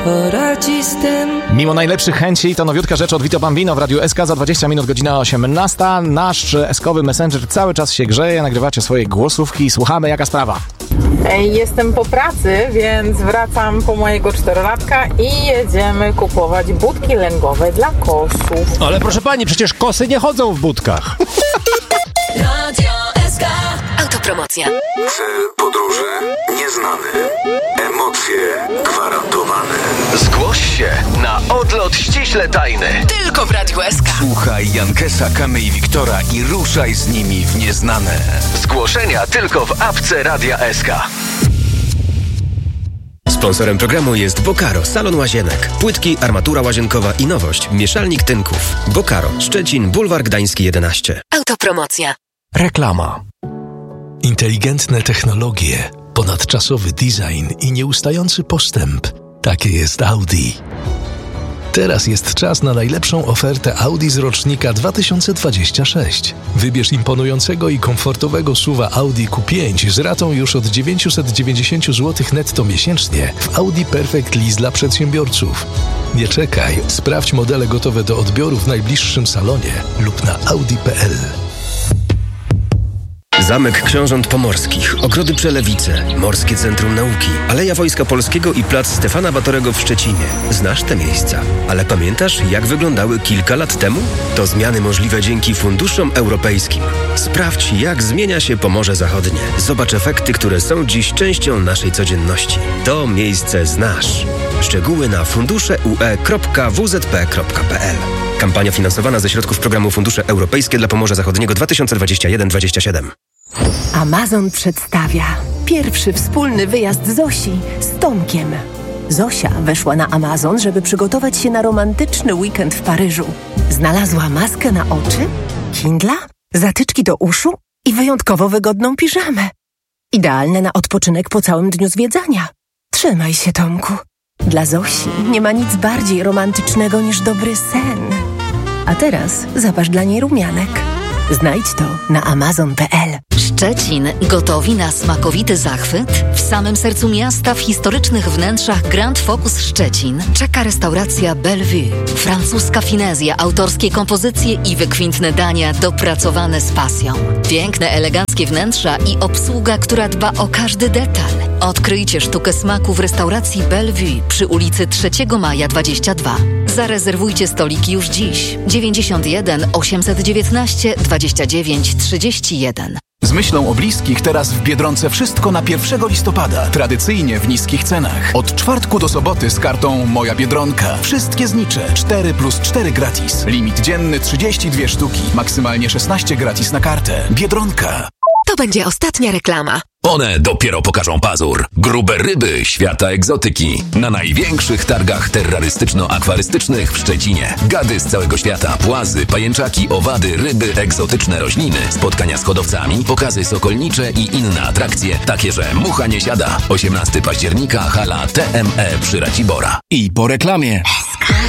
Poradzi z tym. Mimo najlepszych chęci to nowiutka rzecz od Vito Bambino w Radiu SK za 20 minut, godzina 18. Nasz eskowy messenger cały czas się grzeje, nagrywacie swoje głosówki i słuchamy, jaka sprawa. Jestem po pracy, więc wracam po mojego 4-latka i jedziemy kupować budki lęgowe dla kosów. Ale proszę pani, przecież kosy nie chodzą w budkach. Radio SK. Autopromocja. Cel podróży nieznany. Emocje gwarantowane. Zgłoś się na odlot ściśle tajny. Tylko w Radiu SK. Słuchaj Jankesa, Kamy i Wiktora i ruszaj z nimi w nieznane. Zgłoszenia tylko w apce Radia SK. Sponsorem programu jest Bokaro, salon łazienek. Płytki, armatura łazienkowa i nowość, mieszalnik tynków. Bokaro, Szczecin, Bulwar Gdański 11. Autopromocja. Reklama. Inteligentne technologie, ponadczasowy design i nieustający postęp. Takie jest Audi. Teraz jest czas na najlepszą ofertę Audi z rocznika 2026. Wybierz imponującego i komfortowego SUV-a Audi Q5 z ratą już od 990 zł netto miesięcznie w Audi Perfect Lease dla przedsiębiorców. Nie czekaj, sprawdź modele gotowe do odbioru w najbliższym salonie lub na audi.pl. Zamek Książąt Pomorskich, Ogrody Przelewice, Morskie Centrum Nauki, Aleja Wojska Polskiego i plac Stefana Batorego w Szczecinie. Znasz te miejsca, ale pamiętasz, jak wyglądały kilka lat temu? To zmiany możliwe dzięki funduszom europejskim. Sprawdź, jak zmienia się Pomorze Zachodnie. Zobacz efekty, które są dziś częścią naszej codzienności. To miejsce znasz. Szczegóły na fundusze.ue.wzp.pl. Kampania finansowana ze środków programu Fundusze Europejskie dla Pomorza Zachodniego 2021-2027. Amazon przedstawia pierwszy wspólny wyjazd Zosi z Tomkiem. Zosia weszła na Amazon, żeby przygotować się na romantyczny weekend w Paryżu. Znalazła maskę na oczy, Kindla, zatyczki do uszu i wyjątkowo wygodną piżamę. Idealne na odpoczynek po całym dniu zwiedzania. Trzymaj się, Tomku. Dla Zosi nie ma nic bardziej romantycznego niż dobry sen. A teraz zaparz dla niej rumianek. Znajdź to na amazon.pl. Szczecin gotowi na smakowity zachwyt? W samym sercu miasta, w historycznych wnętrzach Grand Focus Szczecin czeka restauracja Bellevue. Francuska finezja, autorskie kompozycje i wykwintne dania dopracowane z pasją. Piękne, eleganckie wnętrza i obsługa, która dba o każdy detal. Odkryjcie sztukę smaku w restauracji Bellevue przy ulicy 3 Maja 22. Zarezerwujcie stoliki już dziś. 91 819 29 31. Z myślą o bliskich teraz w Biedronce wszystko na 1 listopada. Tradycyjnie w niskich cenach. Od czwartku do soboty z kartą Moja Biedronka. Wszystkie znicze. 4+4 gratis. Limit dzienny 32 sztuki. Maksymalnie 16 gratis na kartę. Biedronka. To będzie ostatnia reklama. One dopiero pokażą pazur. Grube ryby świata egzotyki. Na największych targach terrorystyczno-akwarystycznych w Szczecinie. Gady z całego świata, płazy, pajęczaki, owady, ryby, egzotyczne rośliny, spotkania z hodowcami, pokazy sokolnicze i inne atrakcje, takie, że mucha nie siada. 18 października, hala TME przy Racibora. I po reklamie.